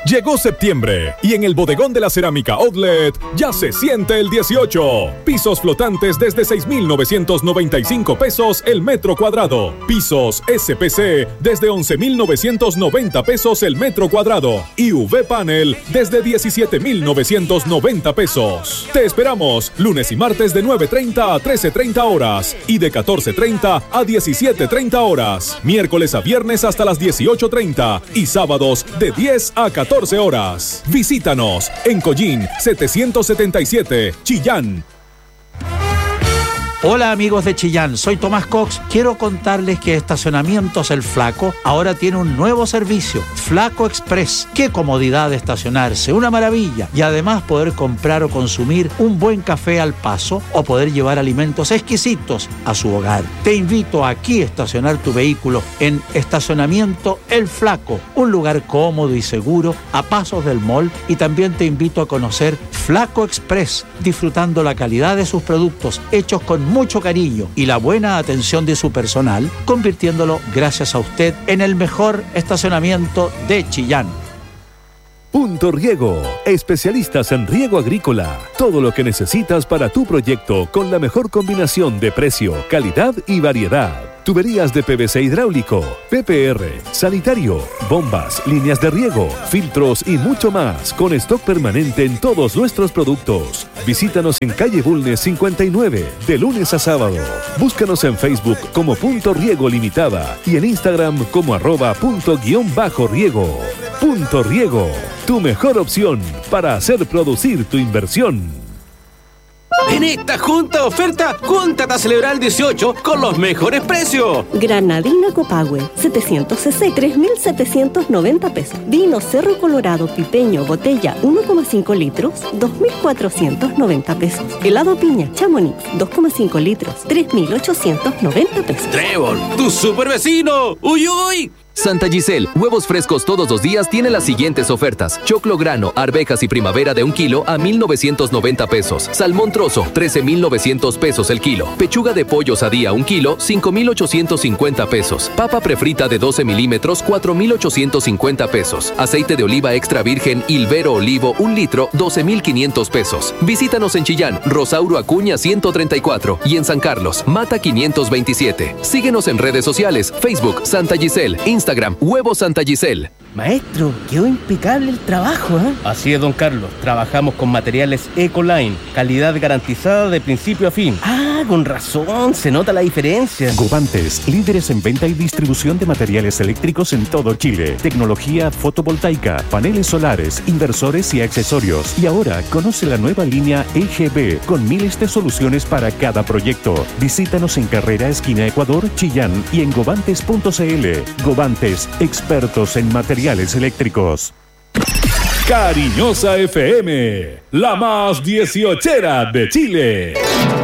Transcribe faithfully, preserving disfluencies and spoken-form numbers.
Llegó septiembre y en el bodegón de la cerámica Outlet ya se siente el dieciocho. Pisos flotantes desde seis mil novecientos noventa y cinco pesos el metro cuadrado. Pisos S P C desde once mil novecientos noventa pesos el metro cuadrado. Y U V Panel desde diecisiete mil novecientos noventa pesos. Te esperamos lunes y martes de nueve treinta a trece treinta horas y de catorce treinta a diecisiete treinta horas. Miércoles a viernes hasta las dieciocho treinta y sábados de diez a catorce horas. Visítanos en Collín setecientos setenta y siete, Chillán. Hola amigos de Chillán, soy Tomás Cox. Quiero contarles que Estacionamientos El Flaco ahora tiene un nuevo servicio, Flaco Express. Qué comodidad de estacionarse, una maravilla. Y además poder comprar o consumir un buen café al paso o poder llevar alimentos exquisitos a su hogar. Te invito aquí a estacionar tu vehículo en Estacionamiento El Flaco, un lugar cómodo y seguro a pasos del mall, y también te invito a conocer Flaco Express, disfrutando la calidad de sus productos hechos con mucho cariño y la buena atención de su personal, convirtiéndolo, gracias a usted, en el mejor estacionamiento de Chillán. Punto Riego, especialistas en riego agrícola. Todo lo que necesitas para tu proyecto con la mejor combinación de precio, calidad y variedad. Tuberías de P V C hidráulico, P P R, sanitario, bombas, líneas de riego, filtros y mucho más, con stock permanente en todos nuestros productos. Visítanos en calle Bulnes cincuenta y nueve, de lunes a sábado. Búscanos en Facebook como Punto Riego Limitada y en Instagram como arroba punto guión bajo riego. Punto Riego, tu mejor opción para hacer producir tu inversión. En esta junta oferta, júntate a celebrar el dieciocho con los mejores precios. Granadina Copahue, setecientos cc, tres mil setecientos noventa pesos. Vino Cerro Colorado Pipeño, botella uno coma cinco litros, dos mil cuatrocientos noventa pesos. Helado piña Chamonix, dos coma cinco litros, tres mil ochocientos noventa pesos. Trébol, tu super vecino. ¡Uy, uy! Santa Giselle, huevos frescos todos los días, tiene las siguientes ofertas. Choclo grano, arvejas y primavera de un kilo a mil novecientos noventa pesos. Salmón trozo, trece mil novecientos pesos el kilo. Pechuga de pollo sadía un kilo, cinco mil ochocientos cincuenta pesos. Papa prefrita de doce milímetros, cuatro mil ochocientos cincuenta pesos. Aceite de oliva extra virgen Ilvero Olivo un litro, doce mil quinientos pesos. Visítanos en Chillán, Rosauro Acuña ciento treinta y cuatro y en San Carlos, Mata quinientos veintisiete. Síguenos en redes sociales, Facebook Santa Giselle, Instagram Huevos Santa Giselle. Maestro, quedó impecable el trabajo, ¿eh? Así es, don Carlos. Trabajamos con materiales Ecoline, calidad garantizada de principio a fin. Ah, con razón, se nota la diferencia. Govantes, líderes en venta y distribución de materiales eléctricos en todo Chile. Tecnología fotovoltaica, paneles solares, inversores y accesorios. Y ahora conoce la nueva línea E G B con miles de soluciones para cada proyecto. Visítanos en Carrera Esquina Ecuador, Chillán y en govantes punto c l. Govantes, expertos en materiales eléctricos. Cariñosa F M, la más dieciochera de Chile.